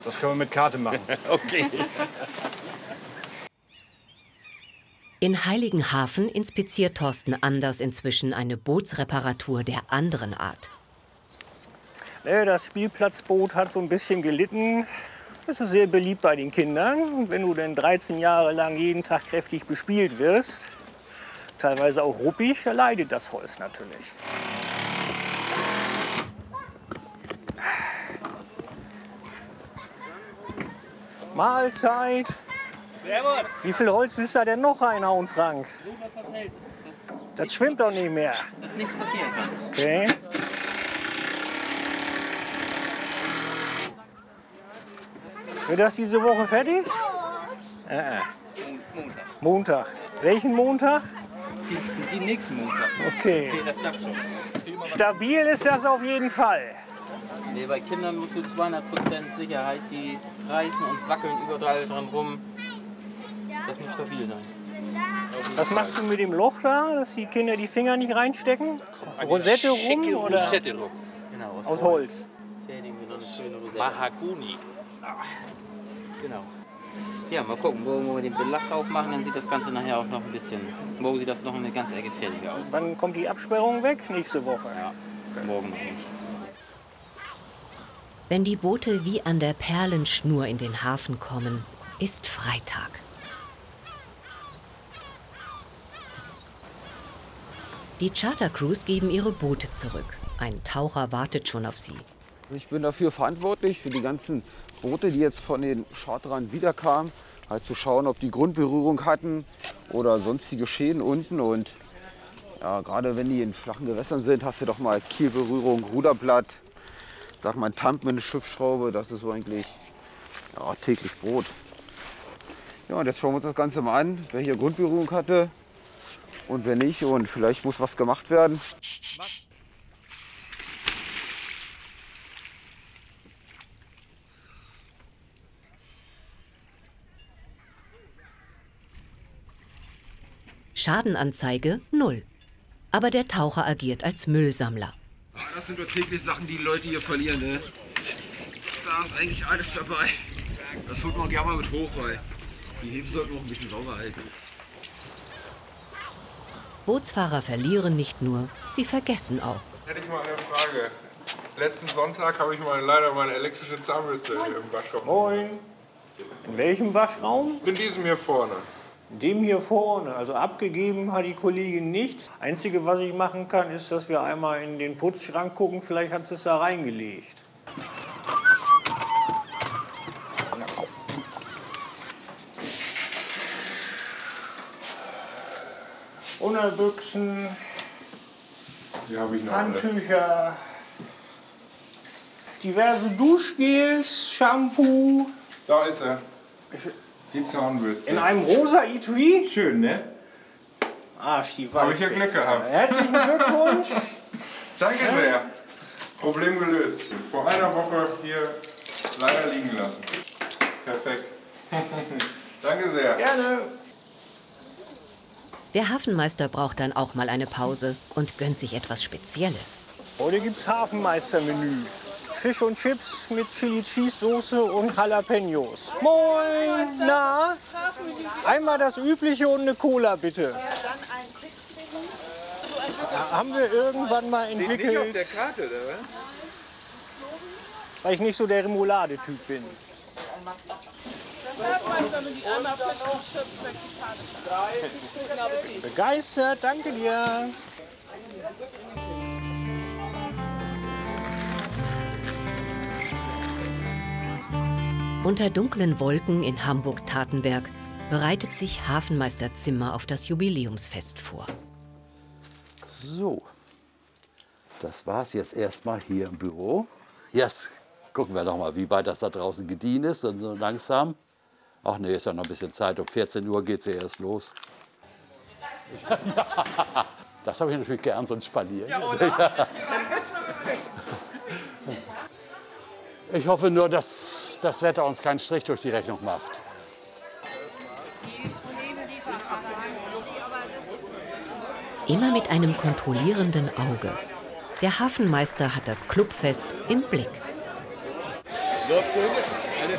Das können wir mit Karte machen. Okay. In Heiligenhafen inspiziert Thorsten Anders inzwischen eine Bootsreparatur der anderen Art. Das Spielplatzboot hat so ein bisschen gelitten. Das ist sehr beliebt bei den Kindern. Und wenn du denn 13 Jahre lang jeden Tag kräftig bespielt wirst, teilweise auch ruppig, leidet das Holz natürlich. Mahlzeit. Servus. Wie viel Holz willst du denn noch reinhauen, Frank? So, dass das hält. Das schwimmt doch nicht mehr. Dass nichts passieren kann. Okay. Wird das diese Woche fertig? Montag. Montag. Welchen Montag? Die nächsten Montag. Okay. Nee, das klappt schon. Stabil ist das auf jeden Fall. Nee, bei Kindern musst du 200% Sicherheit, die reißen und wackeln überall dran rum. Das muss stabil sein. Was machst du mit dem Loch da, dass die Kinder die Finger nicht reinstecken? Rosette rum oder Rosette rum. Genau, aus Holz? Fertigen wir noch eine schöne Rosette. Mahagoni. Genau. Ja, mal gucken, wo wir den Belach drauf machen, dann sieht das Ganze nachher auch noch ein bisschen, morgen sieht das noch eine ganze Ecke fertiger aus. Wann kommt die Absperrung weg? Nächste Woche. Ja, morgen noch nicht. Wenn die Boote wie an der Perlenschnur in den Hafen kommen, ist Freitag. Die Chartercrews geben ihre Boote zurück. Ein Taucher wartet schon auf sie. Ich bin dafür verantwortlich, für die ganzen Boote, die jetzt von den Charterern wiederkamen, halt zu schauen, ob die Grundberührung hatten oder sonstige Schäden unten. Und ja, gerade wenn die in flachen Gewässern sind, hast du doch mal Kielberührung, Ruderblatt, sag mal ein Tamp mit einer Schiffsschraube, das ist so eigentlich ja, täglich Brot. Ja, und jetzt schauen wir uns das Ganze mal an, wer hier Grundberührung hatte und wer nicht. Und vielleicht muss was gemacht werden. Schadenanzeige 0. Aber der Taucher agiert als Müllsammler. Das sind doch täglich Sachen, die Leute hier verlieren, ne? Da ist eigentlich alles dabei. Das holt man gerne mal mit hoch, weil die Hefe sollten wir auch ein bisschen sauber halten. Bootsfahrer verlieren nicht nur, sie vergessen auch. Hätte ich mal eine Frage. Letzten Sonntag habe ich leider meine elektrische Zahnbürste im Waschraum. Moin. In welchem Waschraum? In diesem hier vorne. In dem hier vorne. Also abgegeben hat die Kollegin nichts. Einzige, was ich machen kann, ist, dass wir einmal in den Putzschrank gucken. Vielleicht hat sie es da reingelegt. Unterbüchsen, Die habe ich noch. Handtücher, diverse Duschgels, Shampoo. Da ist er. Die Zahnbürste. In einem rosa Etui. Schön, ne? Arsch, die Habe ich ja Glück gehabt. Herzlichen Glückwunsch. Danke sehr. Problem gelöst. Vor einer Woche hier leider liegen lassen. Perfekt. Danke sehr. Gerne. Der Hafenmeister braucht dann auch mal eine Pause und gönnt sich etwas Spezielles. Heute gibt's Hafenmeistermenü. Fisch und Chips mit Chili Cheese Soße und Jalapenos. Moin! Na? Einmal das Übliche und eine Cola, bitte. Haben wir irgendwann mal entwickelt, Nicht auf der Karte, oder was? weil ich nicht so der Remoulade-Typ bin. Das Hafenmeistermenü, einmal Fisch und Chips mexikanischer. Guten Appetit. Begeistert, danke dir. Unter dunklen Wolken in Hamburg-Tatenberg bereitet sich Hafenmeister Zimmer auf das Jubiläumsfest vor. So, das war's jetzt erstmal hier im Büro. Jetzt gucken wir doch mal, wie weit das da draußen gediehen ist. Und so langsam. Ach nee, ist ja noch ein bisschen Zeit. Um 14 Uhr geht's ja erst los. Ja, das habe ich natürlich gern, so ein Spalier. Ja, oder? Ich hoffe nur, dass das Wetter uns keinen Strich durch die Rechnung macht. Immer mit einem kontrollierenden Auge. Der Hafenmeister hat das Clubfest im Blick. Läuft gut.